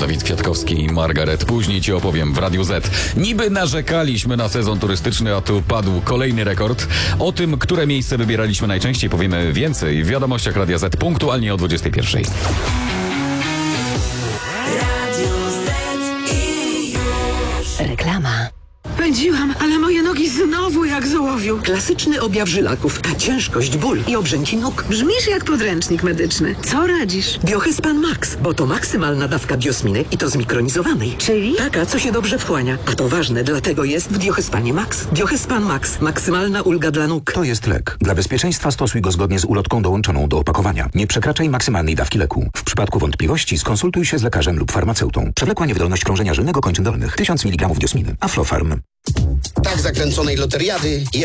Dawid Kwiatkowski i Margaret. Później ci opowiem w Radiu Z. Niby narzekaliśmy na sezon turystyczny, a tu padł kolejny rekord. O tym, które miejsce wybieraliśmy najczęściej, powiemy więcej w wiadomościach Radia Z punktualnie o 21. Reklama. Pędziłam, ale moje nogi znowu jak z ołowiu. Klasyczny objaw żylaków, ciężkość, ból i obrzęki nóg. Brzmisz jak podręcznik medyczny. Co radzisz? Biohyspan Max, bo to maksymalna dawka biosminy i to zmikronizowanej. Czyli? Taka, co się dobrze wchłania. A to ważne, dlatego jest w Biohyspanie Max. Biohyspan Max. Maksymalna ulga dla nóg. To jest lek. Dla bezpieczeństwa stosuj go zgodnie z ulotką dołączoną do opakowania. Nie przekraczaj maksymalnej dawki leku. W przypadku wątpliwości skonsultuj się z lekarzem lub farmaceutą. Przewlekła niewydolność krążenia żylnego kończyn dolnych. 1000 mg diosminy. Aflofarm. Tak zakręconej loteriady